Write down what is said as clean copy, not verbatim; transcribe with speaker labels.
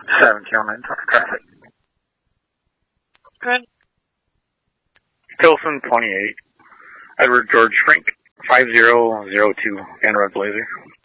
Speaker 1: 1709, tough traffic.
Speaker 2: Good.
Speaker 1: Pilsen 28, Edward George Frank, 5002, Van Road Blazer.